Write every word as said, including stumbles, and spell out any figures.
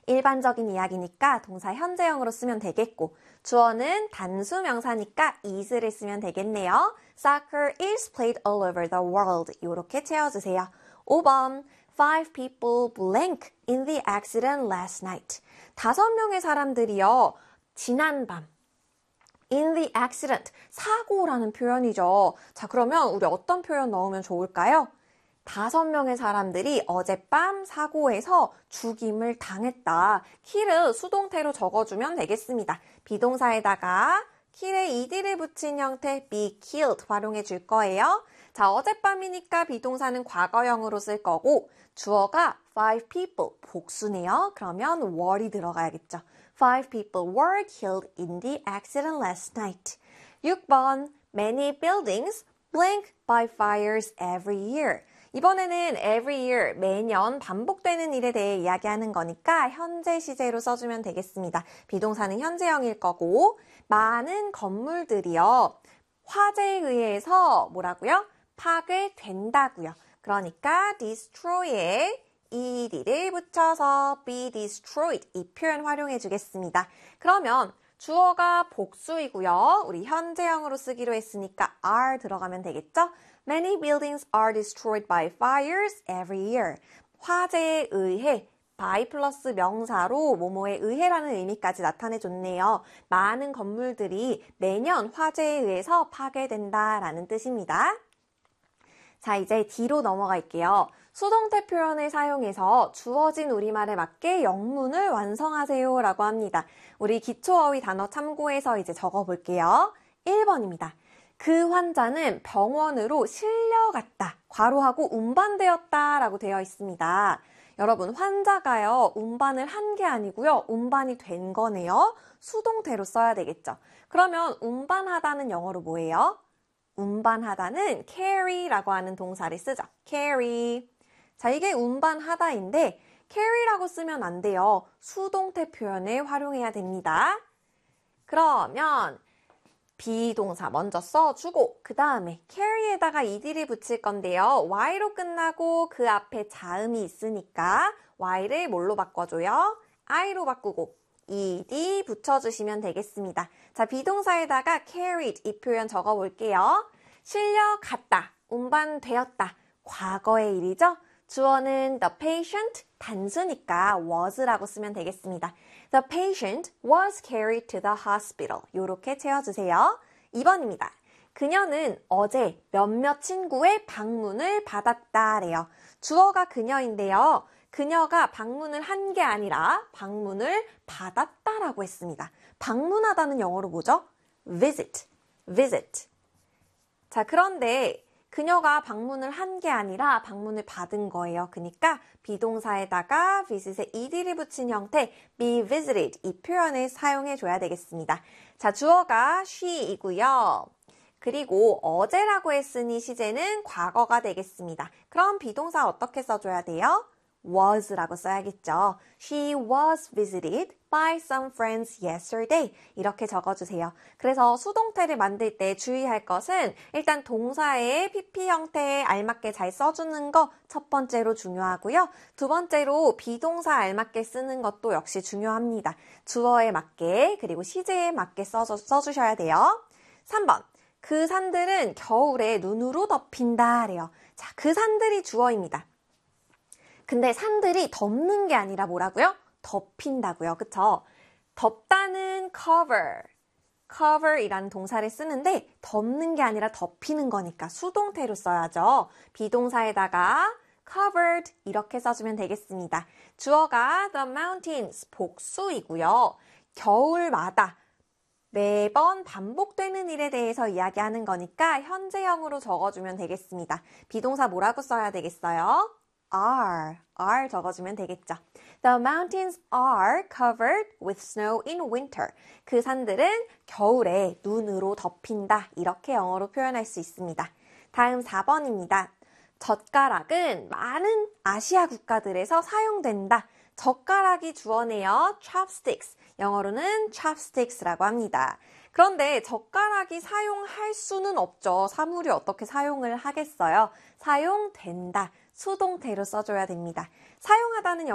일반적인 이야기니까 동사 현재형으로 쓰면 되겠고 주어는 단수 명사니까 is를 쓰면 되겠네요. Soccer is played all over the world. 이렇게 채워주세요. 오 번 Five people blank in the accident last night. 다섯 명의 사람들이요. 지난밤 in the accident, 사고라는 표현이죠. 자, 그러면 우리 어떤 표현 넣으면 좋을까요? 다섯 명의 사람들이 어젯밤 사고에서 죽임을 당했다. kill을 수동태로 적어주면 되겠습니다. 비동사에다가 kill에 ed를 붙인 형태 be killed 활용해 줄 거예요. 자, 어젯밤이니까 비동사는 과거형으로 쓸 거고 주어가 five people, 복수네요. 그러면 were이 들어가야겠죠. Five people were killed in the accident last night. 육 번 Many buildings blink by fires every year. 이번에는 every year, 매년 반복되는 일에 대해 이야기하는 거니까 현재 시제로 써주면 되겠습니다. 비동사는 현재형일 거고 많은 건물들이요. 화재에 의해서 뭐라고요? 파괴된다고요. 그러니까 destroy에 ed를 붙여서 be destroyed 이 표현 활용해 주겠습니다. 그러면 주어가 복수이고요. 우리 현재형으로 쓰기로 했으니까 are 들어가면 되겠죠? Many buildings are destroyed by fires every year. 화재에 의해 by 플러스 명사로 뭐뭐에 의해라는 의미까지 나타내줬네요. 많은 건물들이 매년 화재에 의해서 파괴된다라는 뜻입니다. 자, 이제 D로 넘어갈게요. 수동태 표현을 사용해서 주어진 우리말에 맞게 영문을 완성하세요 라고 합니다. 우리 기초어휘 단어 참고해서 이제 적어볼게요. 일 번입니다. 그 환자는 병원으로 실려갔다. 괄호하고 운반되었다 라고 되어 있습니다. 여러분, 환자가요, 운반을 한 게 아니고요. 운반이 된 거네요. 수동태로 써야 되겠죠. 그러면 운반하다는 영어로 뭐예요? 운반하다는 carry라고 하는 동사를 쓰죠. carry. 자, 이게 운반하다인데 carry라고 쓰면 안 돼요. 수동태 표현을 활용해야 됩니다. 그러면 비동사 먼저 써주고 그 다음에 carry에다가 ed를 붙일 건데요. y로 끝나고 그 앞에 자음이 있으니까 y를 뭘로 바꿔줘요? i로 바꾸고 ed 붙여주시면 되겠습니다. 자, 비동사에다가 carried 이 표현 적어볼게요. 실려갔다, 운반되었다, 과거의 일이죠. 주어는 the patient, 단수니까 was라고 쓰면 되겠습니다. The patient was carried to the hospital. 이렇게 채워주세요. 이 번입니다. 그녀는 어제 몇몇 친구의 방문을 받았다래요. 주어가 그녀인데요. 그녀가 방문을 한 게 아니라 방문을 받았다라고 했습니다. 방문하다는 영어로 뭐죠? visit, visit. 자, 그런데 그녀가 방문을 한 게 아니라 방문을 받은 거예요. 그러니까 비동사에다가 visit에 ed를 붙인 형태 be visited 이 표현을 사용해 줘야 되겠습니다. 자, 주어가 she이고요. 그리고 어제라고 했으니 시제는 과거가 되겠습니다. 그럼 비동사 어떻게 써줘야 돼요? was라고 써야겠죠. She was visited by some friends yesterday. 이렇게 적어주세요. 그래서 수동태를 만들 때 주의할 것은 일단 동사의 피피 형태에 알맞게 잘 써주는 거 첫 번째로 중요하고요. 두 번째로 비동사 알맞게 쓰는 것도 역시 중요합니다. 주어에 맞게 그리고 시제에 맞게 써주, 써주셔야 돼요. 삼 번. 그 산들은 겨울에 눈으로 덮인다래요. 자, 그 산들이 주어입니다. 근데 산들이 덮는 게 아니라 뭐라고요? 덮인다고요. 그쵸? 덮다는 cover, cover이라는 동사를 쓰는데 덮는 게 아니라 덮이는 거니까 수동태로 써야죠. 비동사에다가 covered 이렇게 써주면 되겠습니다. 주어가 the mountains, 복수이고요. 겨울마다 매번 반복되는 일에 대해서 이야기하는 거니까 현재형으로 적어주면 되겠습니다. 비동사 뭐라고 써야 되겠어요? are, are 적어주면 되겠죠. The mountains are covered with snow in winter. 그 산들은 겨울에 눈으로 덮인다. 이렇게 영어로 표현할 수 있습니다. 다음 사 번입니다. 젓가락은 많은 아시아 국가들에서 사용된다. 젓가락이 주어네요. chopsticks. 영어로는 chopsticks라고 합니다. 그런데 젓가락이 사용할 수는 없죠. 사물이 어떻게 사용을 하겠어요? 사용된다. 수동태로 써줘야 됩니다. 사용하다는